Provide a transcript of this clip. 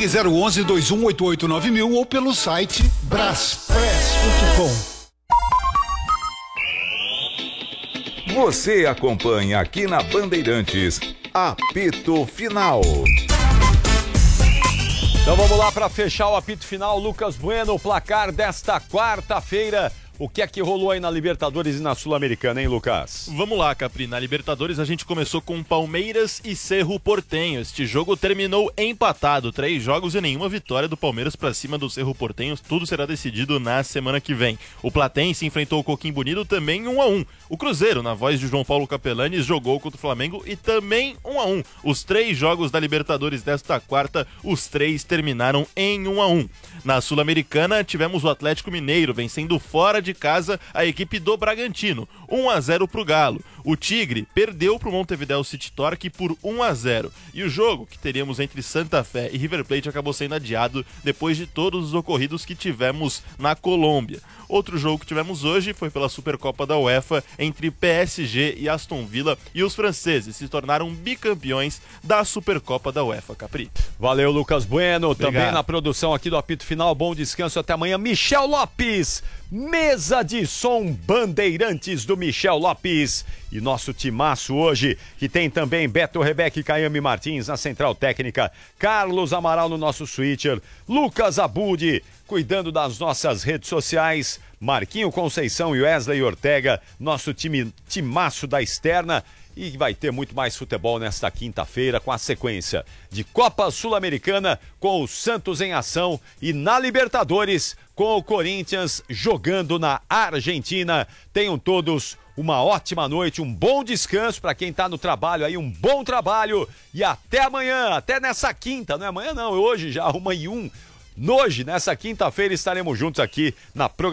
Ligue 011-2188-9000 ou pelo site braspress.com. Você acompanha aqui na Bandeirantes, Apito Final. Então vamos lá para fechar o apito final. Lucas Bueno, o placar desta quarta-feira. O que é que rolou aí na Libertadores e na Sul-Americana, hein, Lucas? Vamos lá, Capri. Na Libertadores a gente começou com Palmeiras e Cerro Porteño. Este jogo terminou empatado. 3 jogos e nenhuma vitória do Palmeiras para cima do Cerro Porteño. Tudo será decidido na semana que vem. O Platense enfrentou o Coquimbo Unido também 1-1. O Cruzeiro, na voz de João Paulo Capelani, jogou contra o Flamengo e também 1-1. Os 3 jogos da Libertadores desta quarta, os 3 terminaram em 1-1. Na Sul-Americana tivemos o Atlético Mineiro vencendo fora de casa a equipe do Bragantino, 1-0 pro Galo. O Tigre perdeu pro Montevideo City Torque por 1-0. E o jogo que teríamos entre Santa Fé e River Plate acabou sendo adiado depois de todos os ocorridos que tivemos na Colômbia. Outro jogo que tivemos hoje foi pela Supercopa da UEFA entre PSG e Aston Villa, e os franceses se tornaram bicampeões da Supercopa da UEFA, Capri. Valeu, Lucas Bueno. Obrigado. Também na produção aqui do Apito Final. Bom descanso, até amanhã. Michel Lopes, mesa de som Bandeirantes do Michel Lopes. E nosso timaço hoje, que tem também Beto Rebeca e Caiame Martins na Central Técnica, Carlos Amaral no nosso switcher, Lucas Abud cuidando das nossas redes sociais, Marquinho Conceição e Wesley Ortega, nosso timaço da externa. E vai ter muito mais futebol nesta quinta-feira com a sequência de Copa Sul-Americana com o Santos em ação e na Libertadores com o Corinthians jogando na Argentina. Tenham todos uma ótima noite, um bom descanso para quem está no trabalho aí, um bom trabalho e até amanhã, até nessa quinta, não é amanhã não, hoje já 1h01. Hoje, nessa quinta-feira, estaremos juntos aqui na programação.